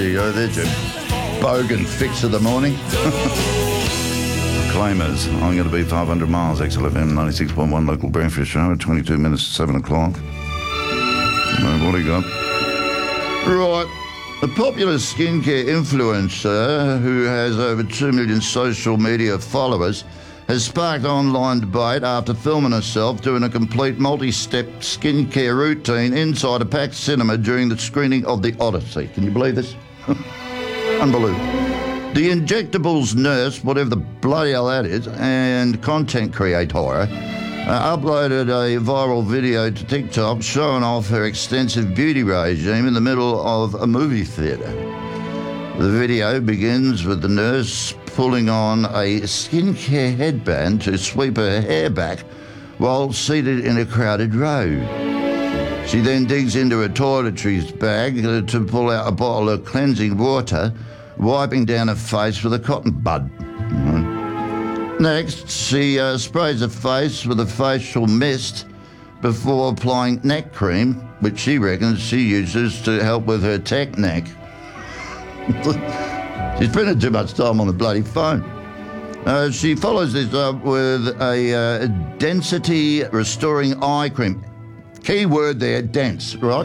There you go, there's your bogan fix of the morning. Claimers, I'm going to be 500 miles, XLFM 96.1 local breakfast show at 22 minutes to 7 o'clock. What do you got? Right. A popular skincare influencer who has over 2 million social media followers has sparked online debate after filming herself doing a complete multi-step skincare routine inside a packed cinema during the screening of The Odyssey. Can you believe this? Unbelievable. The injectables nurse, whatever the bloody hell that is, and content creator uploaded a viral video to TikTok showing off her extensive beauty regime in the middle of a movie theatre. The video begins with the nurse pulling on a skincare headband to sweep her hair back while seated in a crowded row. She then digs into her toiletries bag to pull out a bottle of cleansing water, wiping down her face with a cotton bud. Next, she sprays her face with a facial mist before applying neck cream, which she reckons she uses to help with her tech neck. She's spending too much time on the bloody phone. She follows this up with a density restoring eye cream. Key word there, dense, right?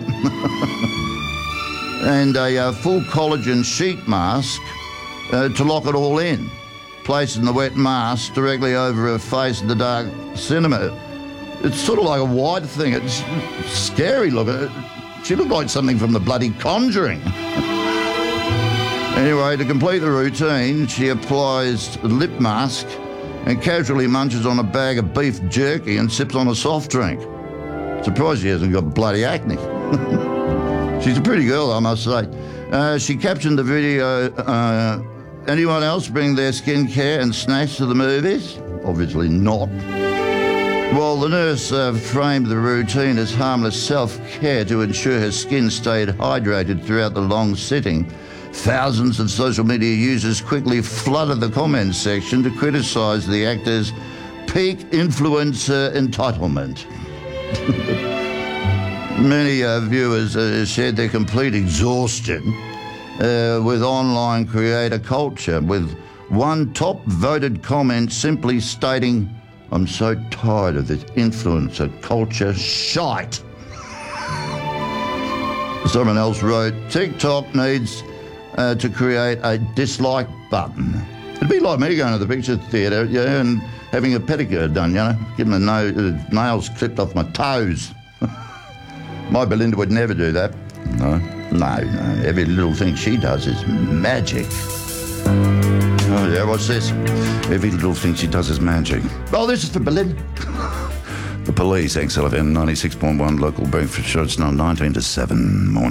And a full collagen sheet mask to lock it all in, placing the wet mask directly over her face in the dark cinema. It's sort of like a white thing. It's scary looking. She looked like something from the bloody Conjuring. Anyway, to complete the routine, she applies a lip mask and casually munches on a bag of beef jerky and sips on a soft drink. Surprised she hasn't got bloody acne. She's a pretty girl, I must say. She captioned the video, anyone else bring their skincare and snacks to the movies? Obviously not. While the nurse framed the routine as harmless self-care to ensure her skin stayed hydrated throughout the long sitting, thousands of social media users quickly flooded the comments section to criticise the actor's peak influencer entitlement. Many viewers shared their complete exhaustion with online creator culture, with one top voted comment simply stating, "I'm so tired of this influencer culture shite." Someone else wrote, "TikTok needs to create a dislike button." It'd be like me going to the picture theatre, yeah, and having a pedicure done, you know, getting the nails clipped off my toes. My Belinda would never do that. No. Every little thing she does is magic. Oh, yeah, what's this? Every little thing she does is magic. Oh, this is for Belinda. The Police, XLFM 96.1 local breakfast show. It's now 19 to 7 morning.